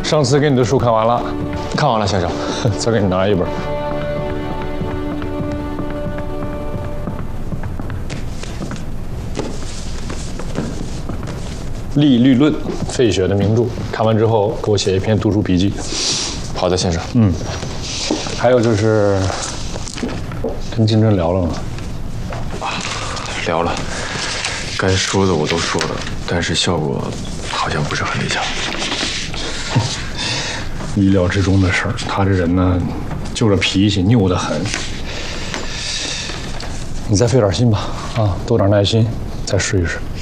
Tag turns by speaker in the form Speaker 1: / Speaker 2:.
Speaker 1: 上次给你的书看完了，
Speaker 2: 看完了，先生。
Speaker 1: 再给你拿一本。《利律论》，费雪的名著。看完之后，给我写一篇读书笔记。
Speaker 2: 好的，先生。
Speaker 1: 还有就是，跟金针聊了吗？
Speaker 2: 聊了，该说的我都说了，但是效果好像不是很理想。
Speaker 1: 意料之中的事儿，他这人呢，就这脾气拗得很。你再费点心吧，啊，多点耐心，再试一试。